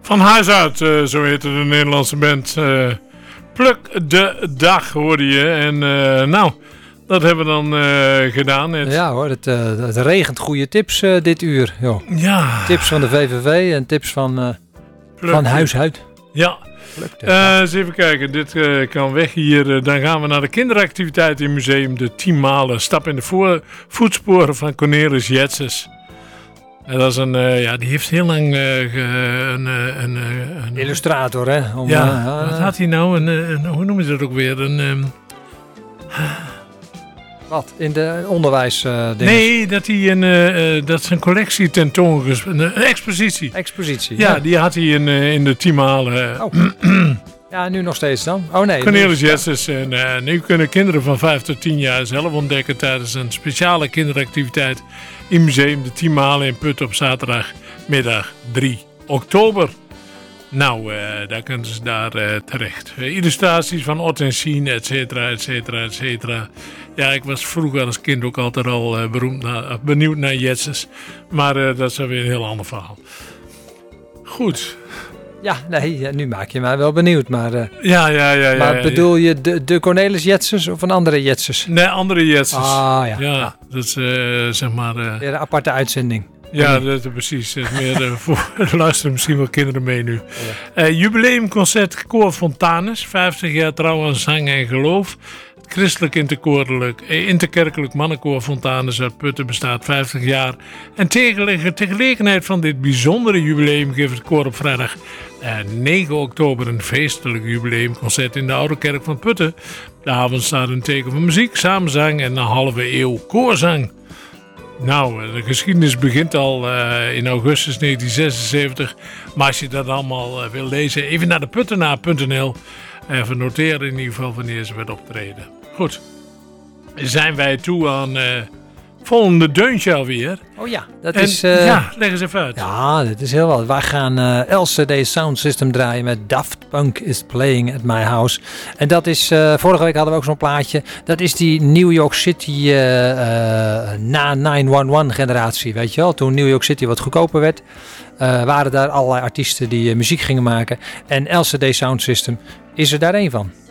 Van huis uit, zo heette de Nederlandse band. Pluk de dag hoorde je. En nou, dat hebben we dan gedaan. Ja hoor, het regent goede tips dit uur. Joh. Ja. Tips van de VVV en tips van huis uit. Ja. Eens even kijken, dit kan weg hier. Dan gaan we naar de kinderactiviteit in het museum. De 10 malen stap in de voetsporen van Cornelis Jetses. En dat is die heeft heel lang een illustrator, hè? Wat had hij nou? Hoe noemen ze dat ook weer? Wat? In de onderwijs Nee, dat hij dat zijn collectie tentoongesteld. Een expositie. Ja, die had hij in de 10 malen. Ja, nu nog steeds dan? Oh nee. Cornelis Jetses. En nu kunnen kinderen van 5 tot 10 jaar zelf ontdekken tijdens een speciale kinderactiviteit in museum de 10 malen in Putten op zaterdagmiddag 3 oktober. Nou, daar kunnen ze terecht. Illustraties van Ot en Sien, et cetera, et cetera, et cetera. Ja, ik was vroeger als kind ook altijd al benieuwd naar Jetses. Maar dat is weer een heel ander verhaal. Goed. Ja, nee, nu maak je mij wel benieuwd. Maar, maar bedoel je de Cornelis Jetses of een andere Jetses? Nee, andere Jetses. Ja. Dat is zeg maar... weer een aparte uitzending. Ja, precies. Dat is meer er luisteren misschien wel kinderen mee nu. Ja. Jubileumconcert Koor Fontanus. 50 jaar trouw aan zang en geloof. Het christelijk interkerkelijk mannenkoor Fontanus uit Putten bestaat 50 jaar. En ter gelegenheid van dit bijzondere jubileum geeft het koor op vrijdag 9 oktober een feestelijk jubileumconcert in de Oude Kerk van Putten. De avond staat een teken van muziek, samenzang en een halve eeuw koorzang. Nou, de geschiedenis begint al in augustus 1976. Maar als je dat allemaal wil lezen, even naar de puttenaar.nl. Even noteren in ieder geval wanneer ze werd optreden. Goed, zijn wij toe aan volgende deuntje alweer. Oh ja, leg eens even uit. Ja, dat is heel wat. Wij gaan LCD Sound System draaien met Daft Punk is Playing at My House. En dat is, vorige week hadden we ook zo'n plaatje. Dat is die New York City na 911 generatie, weet je wel. Toen New York City wat goedkoper werd, waren daar allerlei artiesten die muziek gingen maken. En LCD Sound System is er daar één van.